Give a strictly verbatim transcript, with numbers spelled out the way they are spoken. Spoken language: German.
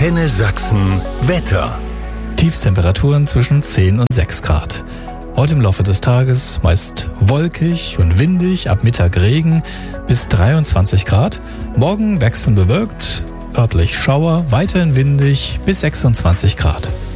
Antenne Sachsen Wetter. Tiefstemperaturen zwischen zehn und sechs Grad. Heute im Laufe des Tages meist wolkig und windig, ab Mittag Regen bis dreiundzwanzig Grad. Morgen wechselnd bewölkt, örtlich Schauer, weiterhin windig bis sechsundzwanzig Grad.